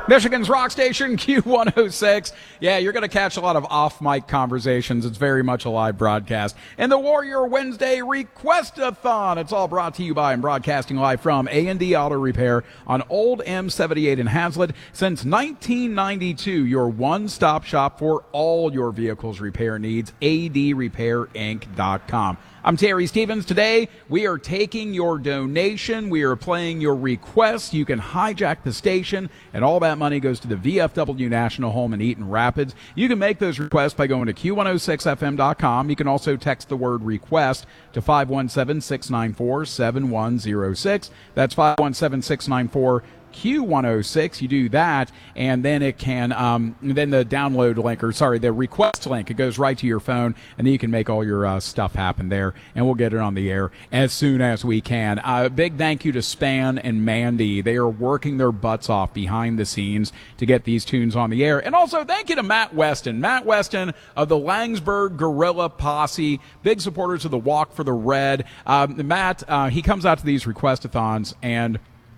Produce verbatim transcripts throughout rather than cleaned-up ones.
Michigan's rock station, Q one oh six. Yeah, you're going to catch a lot of off-mic conversations. It's very much a live broadcast. And the Warrior Wednesday Request-a-thon. It's all brought to you by and broadcasting live from A and D Auto Repair on Old M seventy-eight in Hazlet. Since nineteen ninety-two, your one-stop shop for all your vehicle's repair needs, A D repair inc dot com. I'm Terry Stevens. Today, we are taking your donation. We are playing your requests. You can hijack the station, and all that money goes to the V F W National Home in Eaton Rapids. You can make those requests by going to Q one oh six F M dot com. You can also text the word request to five one seven, six nine four, seven one zero six. That's five one seven, six nine four, Q one oh six. You do that, and then it can, um, then the download link, or sorry, the request link, it goes right to your phone, and then you can make all your uh, stuff happen there, and we'll get it on the air as soon as we can. A uh, big thank you to Span and Mandy. They are working their butts off behind the scenes to get these tunes on the air. And also thank you to Matt Weston. Matt Weston of the Langsburg Gorilla Posse, big supporters of the Walk for the Red. Um, Matt, uh, he comes out to these request-a-thons, and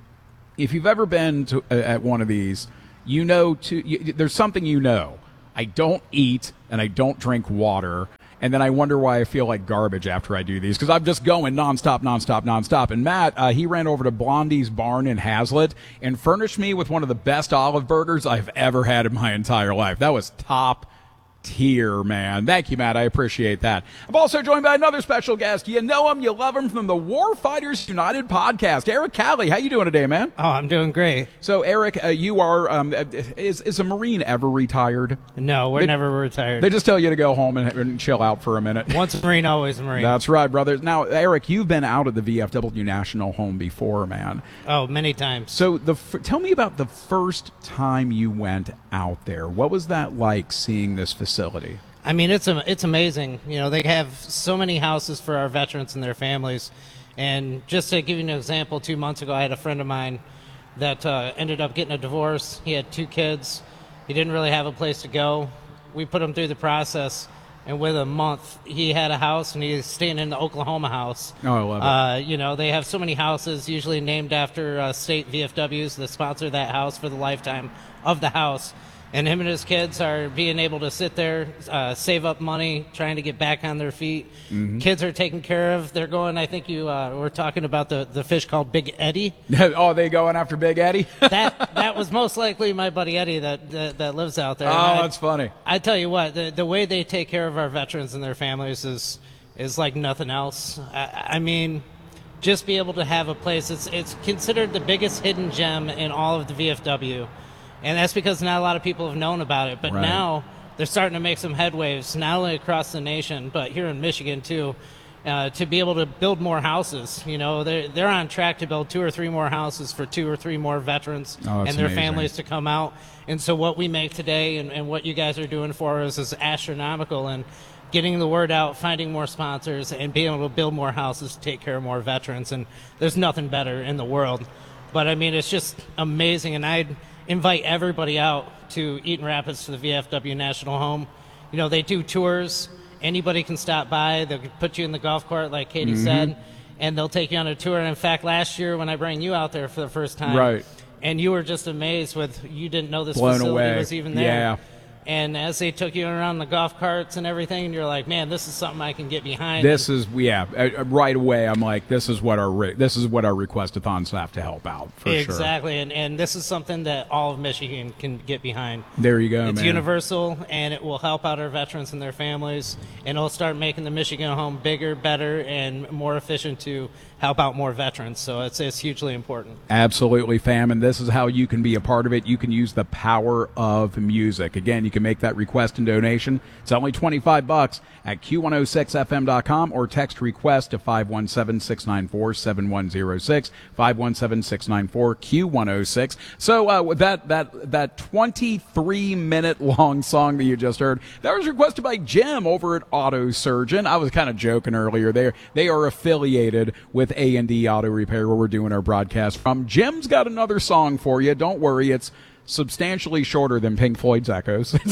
if you've ever been to, uh, at one of these, you know to, you, there's something you know. I don't eat and I don't drink water, and then I wonder why I feel like garbage after I do these, because I'm just going nonstop, nonstop, nonstop. And Matt, uh, he ran over to Blondie's Barn in Hazlet and furnished me with one of the best olive burgers I've ever had in my entire life. That was top tier, man. Thank you, Matt. I appreciate that. I'm also joined by another special guest. You know him, you love him, from the Warfighters United podcast. Eric Calley, how you doing today, man? Oh, I'm doing great. So, Eric, uh, you are, um, is, is a Marine ever retired? No, we're they, never retired. They just tell you to go home and, and chill out for a minute. Once a Marine, always a Marine. That's right, brother. Now, Eric, you've been out of the V F W National Home before, man. Oh, many times. So, the tell me about the first time you went out there. What was that like, seeing this facility? Facility. I mean, it's it's amazing. You know, they have so many houses for our veterans and their families. And just to give you an example, two months ago, I had a friend of mine that uh, ended up getting a divorce. He had two kids. He didn't really have a place to go. We put him through the process, and within a month, he had a house, and he's staying in the Oklahoma house. Oh, I love it. Uh, you know, they have so many houses, usually named after uh, state V F Ws that sponsor that house for the lifetime of the house. And him and his kids are being able to sit there, uh, save up money, trying to get back on their feet. Mm-hmm. Kids are taken care of. They're going, I think you uh, were talking about the, the fish called Big Eddie. Oh, they going after Big Eddie? that that was most likely my buddy Eddie that that, that lives out there. Oh, I, that's funny. I tell you what, the, the way they take care of our veterans and their families is is like nothing else. I, I mean, just be able to have a place. It's, it's considered the biggest hidden gem in all of the V F W. And that's because not a lot of people have known about it. But right. now they're starting to make some headwaves, not only across the nation, but here in Michigan, too, uh, to be able to build more houses. You know, they're, they're on track to build two or three more houses for two or three more veterans oh, and their amazing. families to come out. And so what we make today and, and what you guys are doing for us is astronomical. And getting the word out, finding more sponsors, and being able to build more houses to take care of more veterans. And there's nothing better in the world. But, I mean, it's just amazing. And I'd invite everybody out to Eaton Rapids to the V F W National Home. You know, they do tours. Anybody can stop by. They'll put you in the golf cart, like Katie mm-hmm. said, and they'll take you on a tour. And in fact, last year when I bring you out there for the first time, right. and you were just amazed with, you didn't know this Blown facility away. was even there. Yeah. And as they took you around the golf carts and everything, you're like, man, this is something I can get behind. This is, yeah, uh, right away I'm like, this is what our re- this is what our request-a-thons have to help out, for exactly. sure. Exactly, and, and this is something that all of Michigan can get behind. There you go, It's man. universal, and it will help out our veterans and their families, and it'll start making the Michigan home bigger, better, and more efficient to help out more veterans. So it's, it's hugely important. Absolutely, fam, and this is how you can be a part of it. You can use the power of music. Again, you can make that request and donation. It's only twenty-five bucks at Q one oh six F M dot com or text request to five one seven, six nine four, seven one zero six, five one seven, six nine four, Q one oh six. So uh, with that that that twenty-three minute long song that you just heard, that was requested by Jim over at Auto Surgeon. I was kind of joking earlier. They they are affiliated with A and D Auto Repair, where we're doing our broadcast from. Jim's got another song for you. Don't worry, it's substantially shorter than Pink Floyd's Echoes.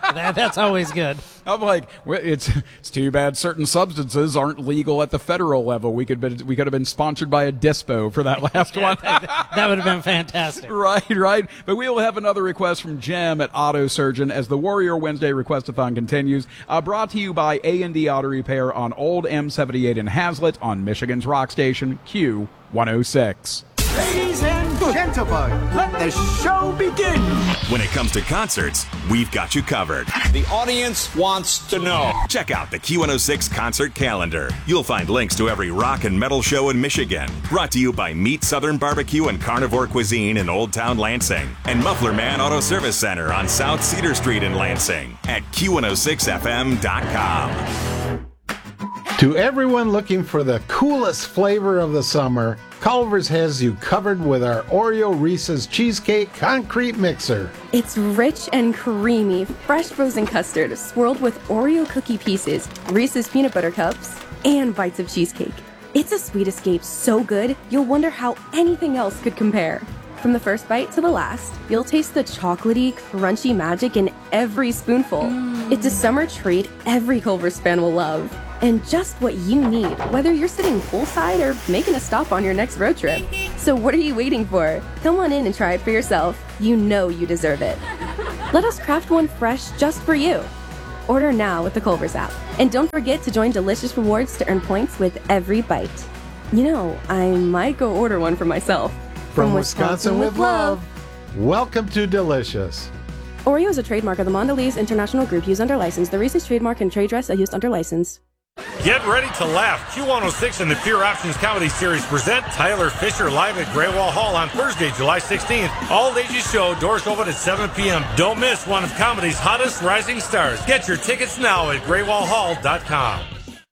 that, that's always good. I'm like, well, it's it's too bad certain substances aren't legal at the federal level. We could been, we could have been sponsored by a Dispo for that last one. That would have been fantastic. Right, right. But we will have another request from Jem at Auto Surgeon as the Warrior Wednesday Requestathon continues. Uh, brought to you by A and D Auto Repair on Old M seventy-eight in Hazlitt on Michigan's Rock Station, Q one oh six. Ladies and gentlemen, let the show begin. When it comes to concerts, we've got you covered. The audience wants to know. Check out the Q one oh six concert calendar. You'll find links to every rock and metal show in Michigan. Brought to you by Meat Southern Barbecue and Carnivore Cuisine in Old Town Lansing. And Muffler Man Auto Service Center on South Cedar Street in Lansing at Q one oh six F M dot com. To everyone looking for the coolest flavor of the summer, Culver's has you covered with our Oreo Reese's Cheesecake Concrete Mixer. It's rich and creamy, fresh frozen custard swirled with Oreo cookie pieces, Reese's peanut butter cups, and bites of cheesecake. It's a sweet escape so good, you'll wonder how anything else could compare. From the first bite to the last, you'll taste the chocolatey, crunchy magic in every spoonful. Mm. It's a summer treat every Culver's fan will love. And just what you need, whether you're sitting poolside or making a stop on your next road trip. So what are you waiting for? Come on in and try it for yourself. You know you deserve it. Let us craft one fresh just for you. Order now with the Culver's app. And don't forget to join Delicious Rewards to earn points with every bite. You know, I might go order one for myself. From, From Wisconsin, Wisconsin with love. love. Welcome to Delicious. Oreo is a trademark of the Mondelez International Group used under license. The Reese's trademark and trade dress are used under license. Get ready to laugh. Q one oh six and the Pure Options Comedy Series present Tyler Fisher live at Graywall Hall on Thursday, July sixteenth. All ages show, doors open at seven p.m. Don't miss one of comedy's hottest rising stars. Get your tickets now at graywall hall dot com.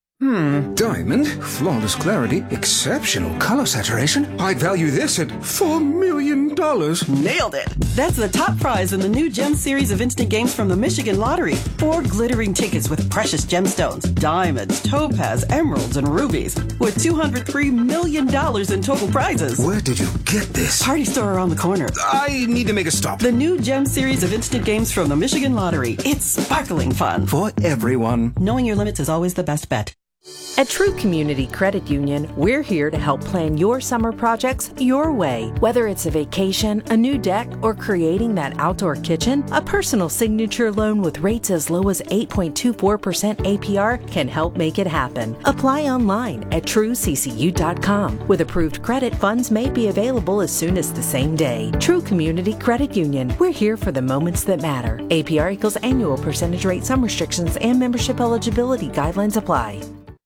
Hmm, diamond, flawless clarity, exceptional color saturation. I'd value this at four million dollars. Nailed it! That's the top prize in the new Gem series of instant games from the Michigan Lottery. Four glittering tickets with precious gemstones, diamonds, topaz, emeralds, and rubies, with two hundred three million dollars in total prizes. Where did you get this? Party store around the corner. I need to make a stop. The new Gem series of instant games from the Michigan Lottery. It's sparkling fun. For everyone. Knowing your limits is always the best bet. At True Community Credit Union, we're here to help plan your summer projects your way. Whether it's a vacation, a new deck, or creating that outdoor kitchen, a personal signature loan with rates as low as eight point two four percent A P R can help make it happen. Apply online at true c c u dot com. With approved credit, funds may be available as soon as the same day. True Community Credit Union, we're here for the moments that matter. A P R equals annual percentage rate. Some restrictions and membership eligibility guidelines apply.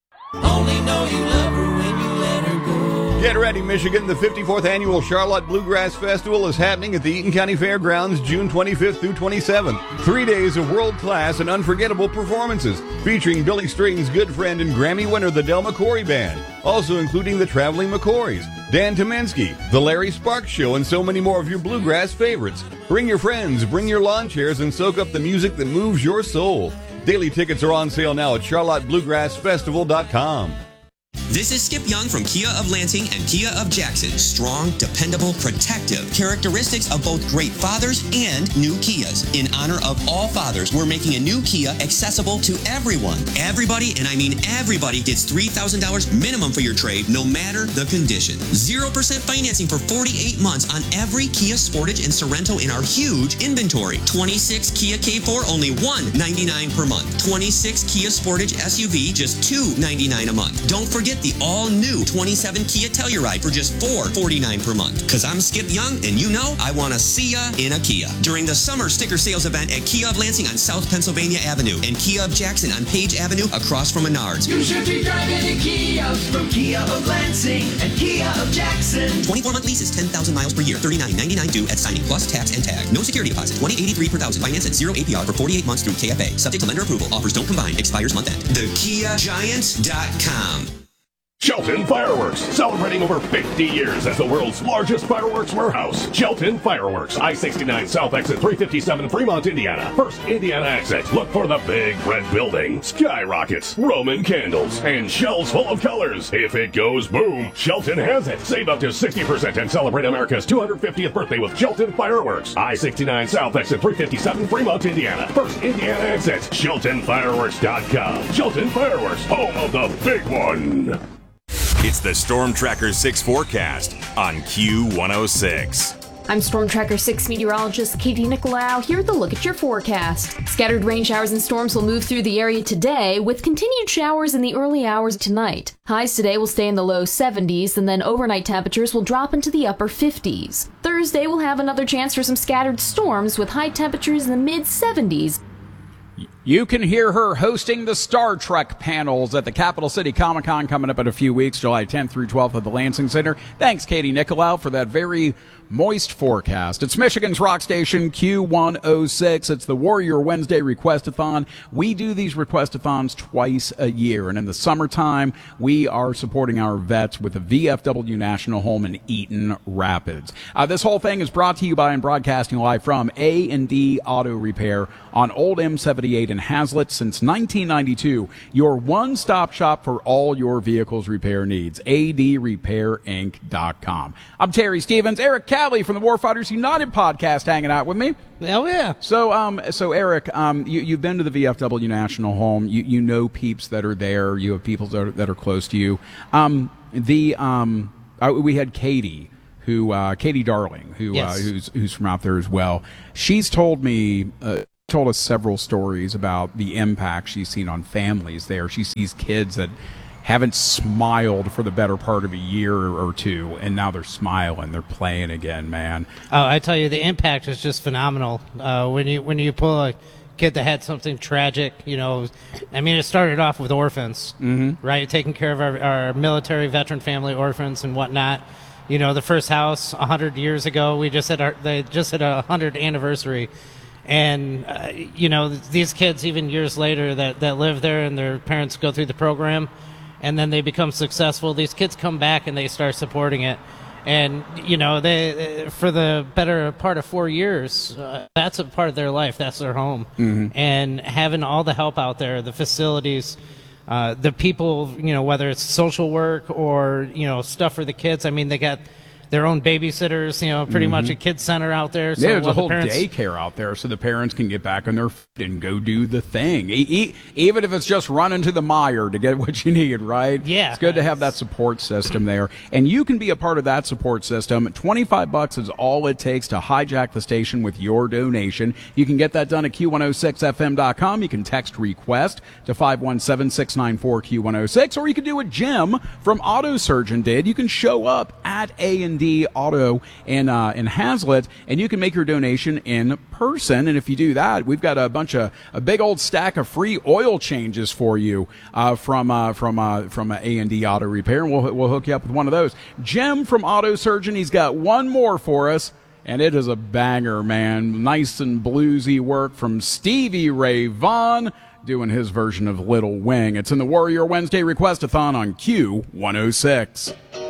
Only know you love her when you let her go. Get ready, Michigan. The fifty-fourth Annual Charlotte Bluegrass Festival is happening at the Eaton County Fairgrounds June twenty-fifth through twenty-seventh. Three days of world-class and unforgettable performances featuring Billy String's good friend and Grammy winner, the Del McCoury Band. Also including the Traveling McCourys, Dan Tomensky, the Larry Sparks Show, and so many more of your bluegrass favorites. Bring your friends, bring your lawn chairs, and soak up the music that moves your soul. Daily tickets are on sale now at charlotte bluegrass festival dot com. This is Skip Young from Kia of Lansing and Kia of Jackson. Strong, dependable, protective. Characteristics of both great fathers and new Kias. In honor of all fathers, we're making a new Kia accessible to everyone. Everybody, and I mean everybody, gets three thousand dollars minimum for your trade, no matter the condition. zero percent financing for forty-eight months on every Kia Sportage and Sorento in our huge inventory. twenty-six Kia K four, only one hundred ninety-nine dollars per month. twenty-six Kia Sportage S U V, just two hundred ninety-nine dollars a month. Don't forget the all-new twenty-seven Kia Telluride for just four hundred forty-nine dollars per month. Because I'm Skip Young, and you know I want to see ya in a Kia. During the summer sticker sales event at Kia of Lansing on South Pennsylvania Avenue and Kia of Jackson on Page Avenue across from Menards. You should be driving a Kia from Kia of Lansing and Kia of Jackson. twenty-four month lease is ten thousand miles per year. thirty-nine ninety-nine due at signing plus tax and tag. No security deposit. twenty eighty-three per thousand. Finance at zero A P R for forty-eight months through K F A. Subject to lender approval. Offers don't combine. Expires month end. the kia giant dot com. Shelton Fireworks, celebrating over fifty years as the world's largest fireworks warehouse. Shelton Fireworks, I sixty-nine South Exit three fifty-seven, Fremont, Indiana. First Indiana exit. Look for the big red building, skyrockets, Roman candles, and shells full of colors. If it goes boom, Shelton has it. Save up to sixty percent and celebrate America's two hundred fiftieth birthday with Shelton Fireworks. I sixty-nine South Exit three fifty-seven, Fremont, Indiana. First Indiana exit. Shelton Fireworks dot com. Shelton Fireworks, home of the big one. It's the Storm Tracker six forecast on Q one oh six. I'm Storm Tracker six meteorologist Katie Nicolau here with a look at your forecast. Scattered rain showers and storms will move through the area today, with continued showers in the early hours tonight. Highs today will stay in the low seventies, and then overnight temperatures will drop into the upper fifties. Thursday will have another chance for some scattered storms, with high temperatures in the mid seventies. You can hear her hosting the Star Trek panels at the Capital City Comic Con coming up in a few weeks, July tenth through twelfth at the Lansing Center. Thanks, Katie Nicolau, for that very moist forecast. It's Michigan's rock station, Q one oh six. It's the Warrior Wednesday Requestathon. We do these Requestathons twice a year, and in the summertime, we are supporting our vets with the V F W National Home in Eaton Rapids. Uh, this whole thing is brought to you by and broadcasting live from A and D Auto Repair on Old M seventy-eight in Hazlet since nineteen ninety-two. Your one-stop shop for all your vehicle's repair needs. A D repair inc dot com. I'm Terry Stevens. Eric Calley from the Warfighters United podcast hanging out with me. Oh, yeah. So, um, so Eric, um, you, you've been to the V F W National Home. You, you know peeps that are there. You have people that are, that are close to you. Um, the, um, uh, we had Katie, who, uh, Katie Darling, who, Yes. uh, who's, who's from out there as well. She's told me, uh, told us several stories about the impact she's seen on families there. She sees kids that haven't smiled for the better part of a year or two, and now they're smiling, they're playing again, man. Oh, I tell you, the impact is just phenomenal. Uh, when you when you pull a kid that had something tragic, you know, I mean, it started off with orphans, mm-hmm. right? Taking care of our, our military veteran family orphans and whatnot. You know, the first house a hundred years ago, we just had our they just had a hundred anniversary. And, uh, you know, these kids, even years later, that, that live there and their parents go through the program, and then they become successful, these kids come back and they start supporting it. And, you know, they for the better part of four years, uh, that's a part of their life. That's their home. Mm-hmm. And having all the help out there, the facilities, uh, the people, you know, whether it's social work or, you know, stuff for the kids. I mean, they got their own babysitters, you know, pretty mm-hmm. much a kid center out there. So yeah, there's a whole the parents, daycare out there so the parents can get back on their feet and go do the thing. E- e- even if it's just running to the mire to get what you need, right? Yeah. It's good to have that support system there. And you can be a part of that support system. twenty-five bucks is all it takes to hijack the station with your donation. You can get that done at Q one oh six F M dot com. You can text request to five one seven, six nine four, Q one oh six, or you can do what Jim from Auto Surgeon did. You can show up at A and D Auto in uh, in Hazlet, and you can make your donation in person. And if you do that, we've got a bunch of a big old stack of free oil changes for you uh, from uh, from uh, from A and D Auto Repair, and we'll we'll hook you up with one of those. Jim from Auto Surgeon, he's got one more for us, and it is a banger, man. Nice and bluesy work from Stevie Ray Vaughan doing his version of Little Wing. It's in the Warrior Wednesday Requestathon on Q one oh six.